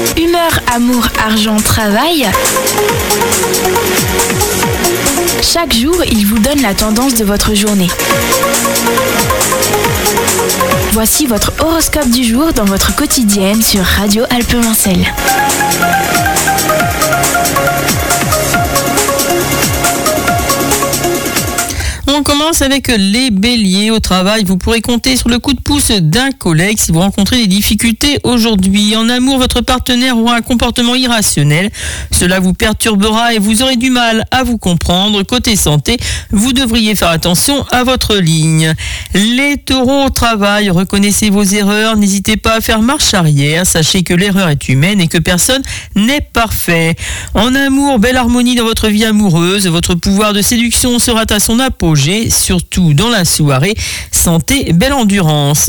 Humeur, amour, argent, travail. Chaque jour, il vous donne la tendance de votre journée. Voici votre horoscope du jour dans votre quotidienne sur Radio Alpes-Mancelles. On commence avec les béliers. Au travail, vous pourrez compter sur le coup de pouce d'un collègue si vous rencontrez des difficultés aujourd'hui. En amour, votre partenaire aura un comportement irrationnel. Cela vous perturbera et vous aurez du mal à vous comprendre. Côté santé, vous devriez faire attention à votre ligne. Les taureaux au travail, reconnaissez vos erreurs. N'hésitez pas à faire marche arrière. Sachez que l'erreur est humaine et que personne n'est parfait. En amour, belle harmonie dans votre vie amoureuse. Votre pouvoir de séduction sera à son apogée. Surtout dans la soirée, santé, belle endurance.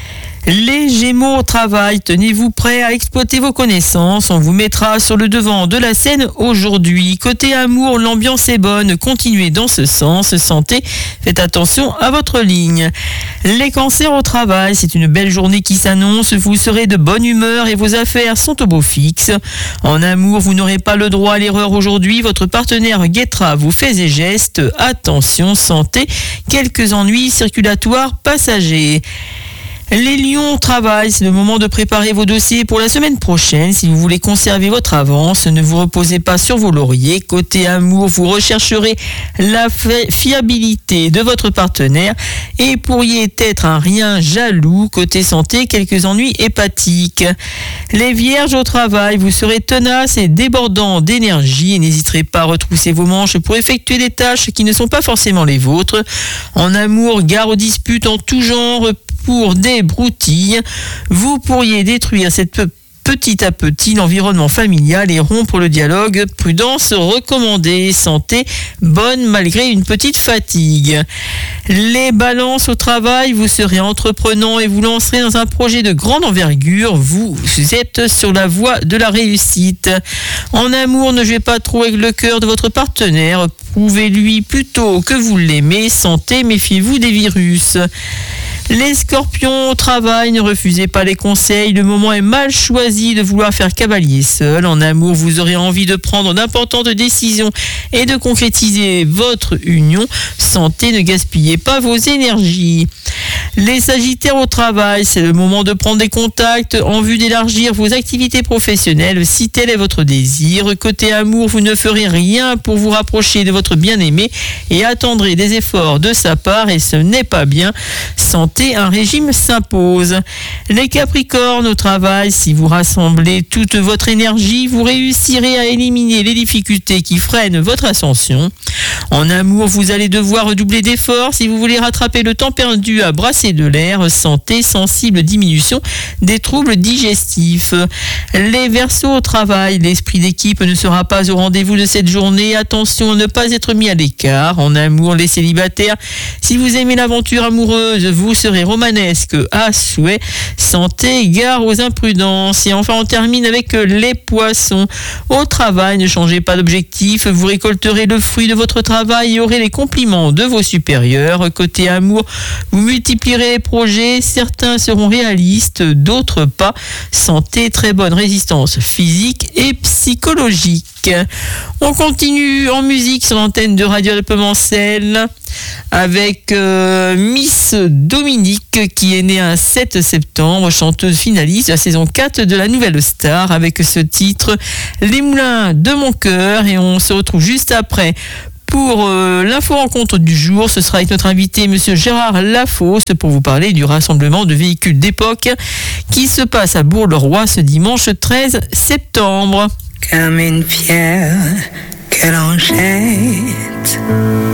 Les Gémeaux au travail, tenez-vous prêts à exploiter vos connaissances, on vous mettra sur le devant de la scène aujourd'hui. Côté amour, l'ambiance est bonne, continuez dans ce sens. Santé, faites attention à votre ligne. Les Cancers au travail, c'est une belle journée qui s'annonce, vous serez de bonne humeur et vos affaires sont au beau fixe. En amour, vous n'aurez pas le droit à l'erreur aujourd'hui, votre partenaire guettera vos faits et gestes. Attention, santé, quelques ennuis circulatoires passagers. Les lions au travail, c'est le moment de préparer vos dossiers pour la semaine prochaine. Si vous voulez conserver votre avance, ne vous reposez pas sur vos lauriers. Côté amour, vous rechercherez la fiabilité de votre partenaire et pourriez être un rien jaloux. Côté santé, quelques ennuis hépatiques. Les vierges au travail, vous serez tenace et débordant d'énergie et n'hésiterez pas à retrousser vos manches pour effectuer des tâches qui ne sont pas forcément les vôtres. En amour, gare aux disputes en tout genre. Pour des broutilles, vous pourriez détruire petit à petit l'environnement familial et rompre le dialogue. Prudence recommandée. Santé bonne malgré une petite fatigue. Les balances au travail, vous serez entreprenant et vous lancerez dans un projet de grande envergure. Vous êtes sur la voie de la réussite. En amour, ne jouez pas trop avec le cœur de votre partenaire. Prouvez-lui plutôt que vous l'aimez. Santé, méfiez-vous des virus. Les scorpions au travail, ne refusez pas les conseils, le moment est mal choisi de vouloir faire cavalier seul. En amour, vous aurez envie de prendre d'importantes décisions et de concrétiser votre union. Santé, ne gaspillez pas vos énergies. Les sagittaires au travail, c'est le moment de prendre des contacts en vue d'élargir vos activités professionnelles si tel est votre désir. Côté amour, vous ne ferez rien pour vous rapprocher de votre bien-aimé et attendrez des efforts de sa part et ce n'est pas bien. Santé, un régime s'impose. Les capricornes au travail, si vous rassemblez toute votre énergie, vous réussirez à éliminer les difficultés qui freinent votre ascension. En amour, vous allez devoir redoubler d'efforts si vous voulez rattraper le temps perdu à brasser de l'air. Santé, sensible diminution des troubles digestifs. Les Verseaux au travail, l'esprit d'équipe ne sera pas au rendez-vous de cette journée. Attention à ne pas être mis à l'écart. En amour, les célibataires, si vous aimez l'aventure amoureuse, vous serez romanesque à souhait. Santé, gare aux imprudences. Et enfin, on termine avec les poissons. Au travail, ne changez pas d'objectif. Vous récolterez le fruit de votre travail et aurez les compliments de vos supérieurs. Côté amour, vous multiplierez les projets. Certains seront réalistes, d'autres pas. Santé, très bonne résistance physique et psychologique. On continue en musique sur l'antenne de Radio Alpes-Mancelles avec Miss Dominique qui est née un 7 septembre, chanteuse finaliste de la saison 4 de la Nouvelle Star avec ce titre Les Moulins de mon cœur et on se retrouve juste après pour l'info-rencontre du jour. Ce sera avec notre invité monsieur Gérard Lafosse pour vous parler du rassemblement de véhicules d'époque qui se passe à Bourg-le-Roi ce dimanche 13 septembre. Comme une pierre que l'on jette